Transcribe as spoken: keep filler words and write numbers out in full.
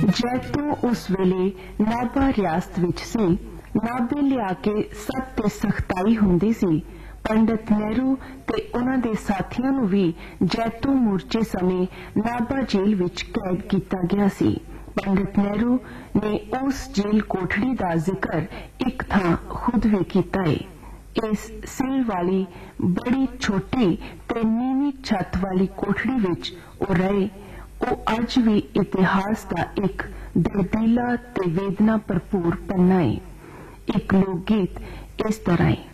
जैतों उस वेले नाभा रियासत विच सी। नाभे लिया के सख्त ते सख्ताई हुंदी सी। पंडित नेहरू ते उन्हां दे साथियां नूं भी जैतों मोर्चे समय नाभा जेल विच कैद कीता गया सी। पंडित नेहरू ने उस जेल कोठड़ी दा जिक्र एक थां खुद भी कीता है। इस सिल वाली बड़ी छोटी ते नीवी छत वाली कोठड़ी विच ओ रहे। ओ अज भी इतिहास का एक दर्दीला ते वेदना भरपूर पन्ना है। एक लोक गीत इस तरह है।